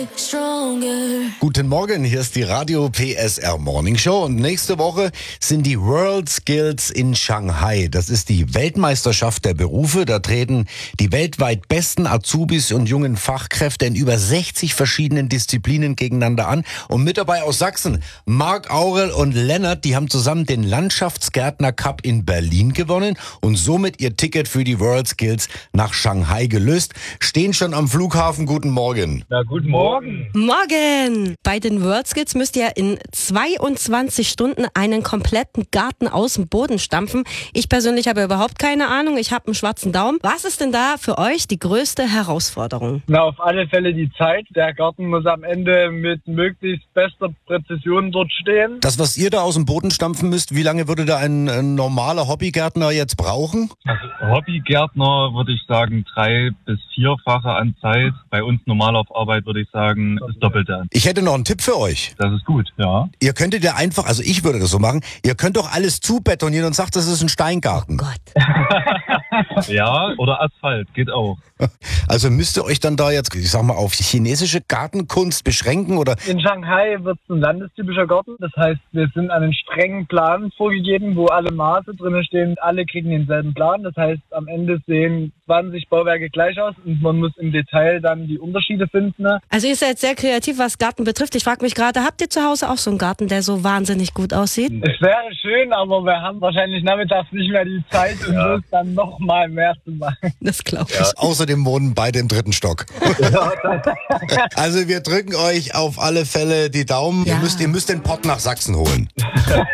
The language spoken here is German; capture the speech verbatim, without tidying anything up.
Guten Morgen, hier ist die Radio P S R Morning Show und nächste Woche sind die World Skills in Shanghai. Das ist die Weltmeisterschaft der Berufe. Da treten die weltweit besten Azubis und jungen Fachkräfte in über sechzig verschiedenen Disziplinen gegeneinander an. Und mit dabei aus Sachsen, Marc Aurel und Lennart, die haben zusammen den Landschaftsgärtner Cup in Berlin gewonnen und somit ihr Ticket für die World Skills nach Shanghai gelöst. Stehen schon am Flughafen. Guten Morgen. Na, guten Morgen. Morgen! Bei den World Skills müsst ihr in zweiundzwanzig Stunden einen kompletten Garten aus dem Boden stampfen. Ich persönlich habe überhaupt keine Ahnung. Ich habe einen schwarzen Daumen. Was ist denn da für euch die größte Herausforderung? Na, auf alle Fälle die Zeit. Der Garten muss am Ende mit möglichst bester Präzision dort stehen. Das, was ihr da aus dem Boden stampfen müsst, wie lange würde da ein, ein normaler Hobbygärtner jetzt brauchen? Also Hobbygärtner würde ich sagen drei- bis vierfache an Zeit. Bei uns normal auf Arbeit würde ich sagen das Doppelte an. Ich hätte noch einen Tipp für euch. Das ist gut, ja. Ihr könntet ja einfach, also ich würde das so machen, ihr könnt doch alles zubetonieren und sagt, das ist ein Steingarten. Oh Gott. Ja, oder Asphalt, geht auch. Also müsst ihr euch dann da jetzt, ich sag mal, auf chinesische Gartenkunst beschränken oder? In Shanghai wird es ein landestypischer Garten. Das heißt, wir sind an einen strengen Plan vorgegeben, wo alle Maße drin stehen. Alle kriegen denselben Plan. Das heißt, am Ende sehen zwanzig Bauwerke gleich aus und man muss im Detail dann die Unterschiede finden. Also ihr seid sehr kreativ, was Garten betrifft. Ich frage mich gerade, habt ihr zu Hause auch so einen Garten, der so wahnsinnig gut aussieht? Es wäre schön, aber wir haben wahrscheinlich nachmittags nicht mehr die Zeit, um Ja. das dann nochmal mehr zu machen. Das glaube ich. Ja. Außerdem wohnen beide im dritten Stock. Ja, Also wir drücken euch auf alle Fälle die Daumen. Ja. Ihr müsst, ihr müsst den Pott nach Sachsen holen.